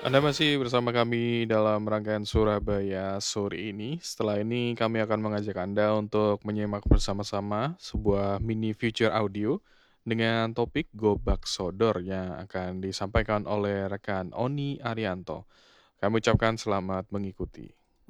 Anda masih bersama kami dalam rangkaian Surabaya sore ini. Setelah ini kami akan mengajak Anda untuk menyimak bersama-sama sebuah mini future audio dengan topik Gobak Sodor yang akan disampaikan oleh rekan Oni Arianto. Kami ucapkan selamat mengikuti.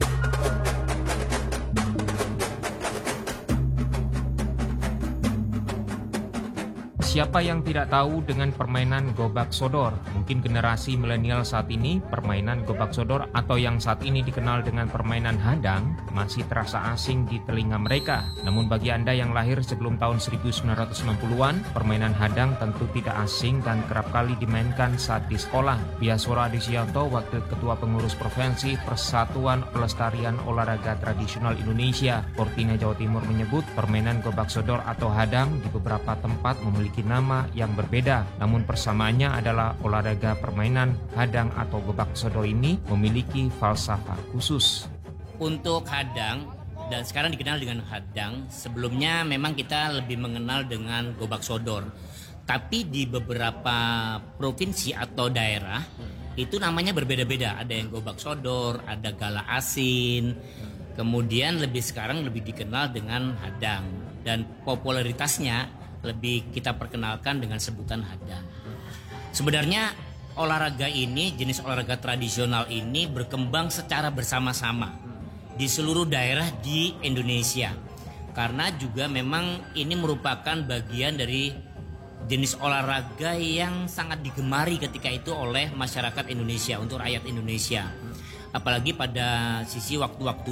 Siapa yang tidak tahu dengan permainan gobak sodor? Mungkin generasi milenial saat ini, permainan gobak sodor atau yang saat ini dikenal dengan permainan hadang masih terasa asing di telinga mereka. Namun bagi Anda yang lahir sebelum tahun 1960-an, permainan hadang tentu tidak asing dan kerap kali dimainkan saat di sekolah. Biaswara Adisyanto, Wakil Ketua Pengurus Provinsi Persatuan Pelestarian Olahraga Tradisional Indonesia, Portina Jawa Timur menyebut permainan gobak sodor atau hadang di beberapa tempat memiliki nama yang berbeda, namun persamaannya adalah olahraga permainan hadang atau gobak sodor ini memiliki falsafah khusus. Untuk hadang, dan sekarang dikenal dengan hadang, sebelumnya memang kita lebih mengenal dengan gobak sodor. Tapi di beberapa provinsi atau daerah itu namanya berbeda-beda. Ada yang gobak sodor, ada gala asin, kemudian sekarang lebih dikenal dengan hadang. Dan popularitasnya lebih kita perkenalkan dengan sebutan hadang. Sebenarnya olahraga ini, jenis olahraga tradisional ini berkembang secara bersama-sama di seluruh daerah di Indonesia. Karena juga memang ini merupakan bagian dari jenis olahraga yang sangat digemari ketika itu oleh masyarakat Indonesia, untuk rakyat Indonesia. Apalagi pada sisi waktu-waktu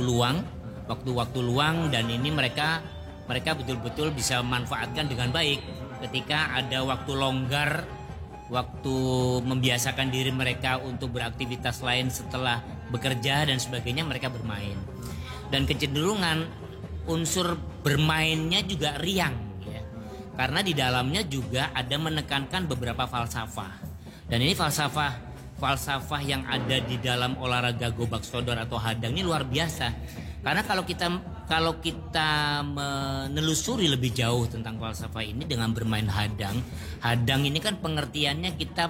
luang, dan ini mereka betul-betul bisa manfaatkan dengan baik ketika ada waktu longgar, waktu membiasakan diri mereka untuk beraktivitas lain setelah bekerja dan sebagainya, mereka bermain. Dan kecenderungan unsur bermainnya juga riang ya. Karena di dalamnya juga ada menekankan beberapa falsafah. Dan ini falsafah yang ada di dalam olahraga gobak sodor atau hadang ini luar biasa. Karena kalau kita menelusuri lebih jauh tentang falsafah ini dengan bermain hadang ini kan pengertiannya kita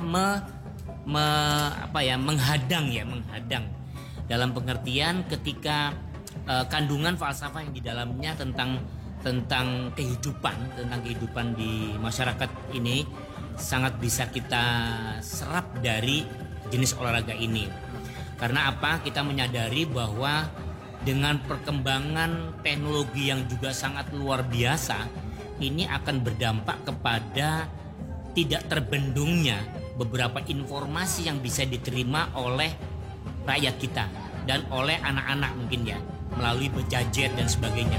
menghadang. Dalam pengertian ketika kandungan falsafah yang di dalamnya tentang kehidupan di masyarakat ini sangat bisa kita serap dari jenis olahraga ini. Karena apa? Kita menyadari bahwa dengan perkembangan teknologi yang juga sangat luar biasa, ini akan berdampak kepada tidak terbendungnya beberapa informasi yang bisa diterima oleh rakyat kita dan oleh anak-anak mungkin ya, melalui gadget dan sebagainya.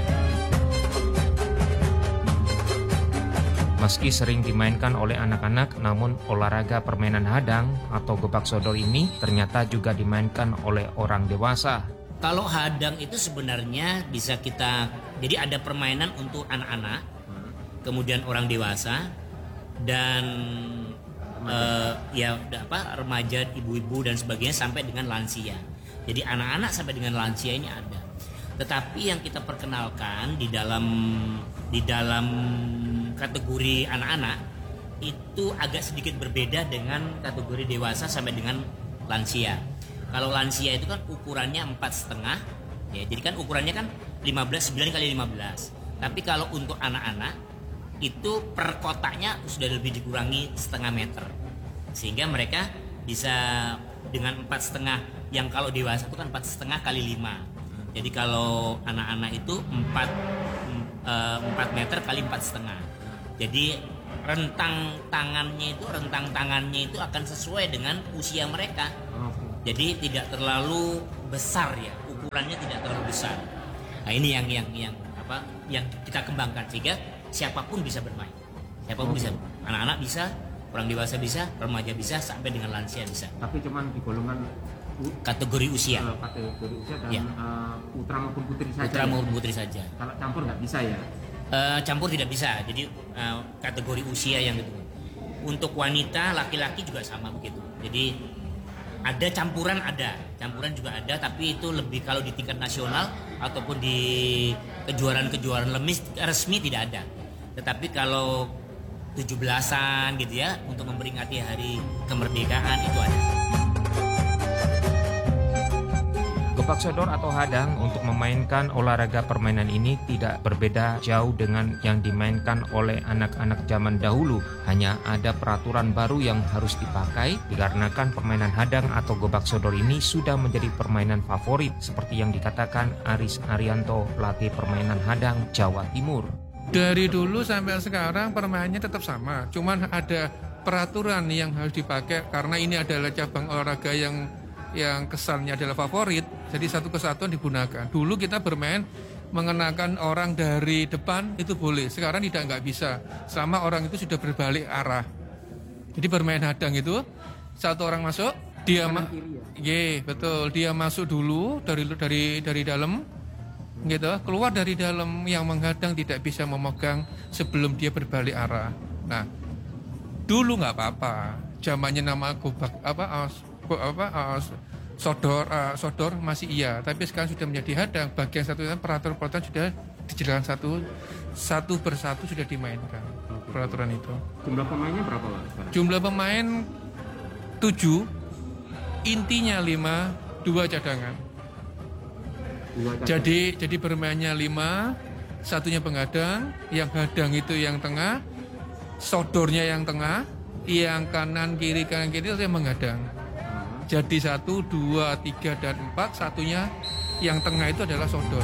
Meski sering dimainkan oleh anak-anak, namun olahraga permainan hadang atau gobak sodor ini ternyata juga dimainkan oleh orang dewasa. Kalau hadang itu sebenarnya jadi ada permainan untuk anak-anak, kemudian orang dewasa, dan remaja, ibu-ibu dan sebagainya sampai dengan lansia. Jadi anak-anak sampai dengan lansia ini ada. Tetapi yang kita perkenalkan di dalam kategori anak-anak itu agak sedikit berbeda dengan kategori dewasa sampai dengan lansia. Kalau lansia itu kan ukurannya 4,5 ya, jadi kan ukurannya kan 9 kali 15. Tapi kalau untuk anak-anak itu per kotaknya sudah lebih dikurangi setengah meter, sehingga mereka bisa dengan 4,5, yang kalau dewasa itu kan 4,5 kali 5. Jadi kalau anak-anak itu 4 meter kali 4,5. Jadi rentang tangannya itu akan sesuai dengan usia mereka. Jadi tidak terlalu besar ya, ukurannya tidak terlalu besar. Nah ini yang kita kembangkan sehingga siapapun bisa bermain. Anak-anak bisa, orang dewasa bisa, remaja bisa, sampai dengan lansia bisa. Tapi cuman di golongan kategori usia. Dan ya. Putra maupun putri saja. Putra maupun putri saja. Kalau campur nggak bisa ya? Campur tidak bisa. Jadi kategori usia yang gitu. Untuk wanita, laki-laki juga sama begitu. Jadi ada campuran juga ada, tapi itu lebih kalau di tingkat nasional ataupun di kejuaraan-kejuaraan resmi tidak ada. Tetapi kalau 17-an gitu ya, untuk memperingati hari kemerdekaan itu ada. Gobak sodor atau hadang untuk memainkan olahraga permainan ini tidak berbeda jauh dengan yang dimainkan oleh anak-anak zaman dahulu. Hanya ada peraturan baru yang harus dipakai dikarenakan permainan hadang atau gobak sodor ini sudah menjadi permainan favorit seperti yang dikatakan Aris Arianto, pelatih permainan hadang Jawa Timur. Dari dulu sampai sekarang permainannya tetap sama, cuman ada peraturan yang harus dipakai karena ini adalah cabang olahraga yang kesannya adalah favorit, jadi satu kesatuan digunakan. Dulu kita bermain mengenakan orang dari depan itu boleh, sekarang nggak bisa selama orang itu sudah berbalik arah. Jadi bermain hadang itu satu orang masuk, dia betul, dia masuk dulu dari dalam gitu, keluar dari dalam, yang menghadang tidak bisa memegang sebelum dia berbalik arah. Nah, dulu nggak apa-apa, zamannya nama gobak sodor masih iya, tapi sekarang sudah menjadi hadang. Bagian satu peraturan sudah dijelaskan satu persatu sudah dimainkan peraturan itu. Jumlah pemainnya berapa Pak sekarang? Jumlah pemain 7, intinya 5, 2 cadangan. Jadi bermainnya 5, satunya penghadang, yang hadang itu yang tengah, sodornya yang tengah, yang kanan kiri itu yang menghadang. Jadi 1, 2, 3, dan 4, satunya yang tengah itu adalah sodor.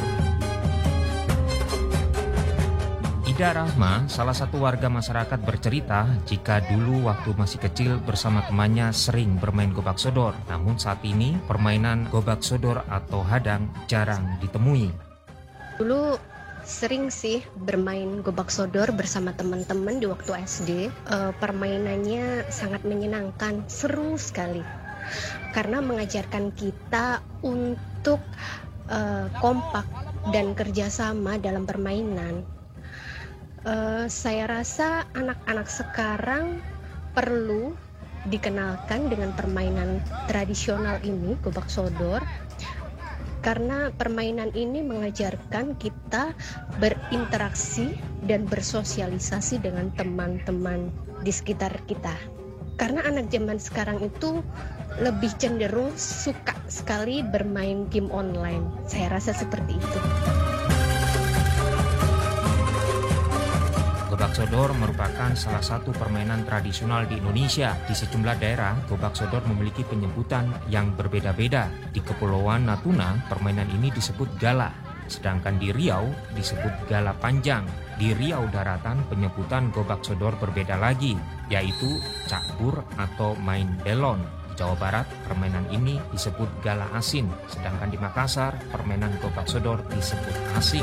Ida Rahma, salah satu warga masyarakat, bercerita jika dulu waktu masih kecil bersama temannya sering bermain gobak sodor. Namun saat ini permainan gobak sodor atau hadang jarang ditemui. Dulu sering sih bermain gobak sodor bersama teman-teman di waktu SD. Permainannya sangat menyenangkan, seru sekali. Karena mengajarkan kita untuk kompak dan kerjasama dalam permainan. Saya rasa anak-anak sekarang perlu dikenalkan dengan permainan tradisional ini, gobak sodor, karena permainan ini mengajarkan kita berinteraksi dan bersosialisasi dengan teman-teman di sekitar kita. Karena anak zaman sekarang itu lebih cenderung suka sekali bermain game online. Saya rasa seperti itu. Gobak sodor merupakan salah satu permainan tradisional di Indonesia. Di sejumlah daerah, gobak sodor memiliki penyebutan yang berbeda-beda. Di Kepulauan Natuna, permainan ini disebut gala. Sedangkan di Riau disebut gala panjang. Di Riau Daratan penyebutan gobak sodor berbeda lagi, yaitu cakbur atau main belon. Di Jawa Barat, permainan ini disebut gala asin. Sedangkan di Makassar, permainan gobak sodor disebut asing.